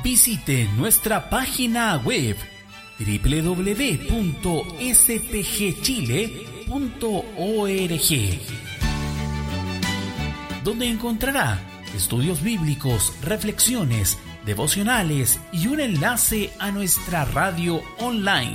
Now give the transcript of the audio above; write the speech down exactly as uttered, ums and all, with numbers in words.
visite nuestra página web doble u doble u doble u punto s p g chile punto org, donde encontrará estudios bíblicos, reflexiones, devocionales y un enlace a nuestra radio online.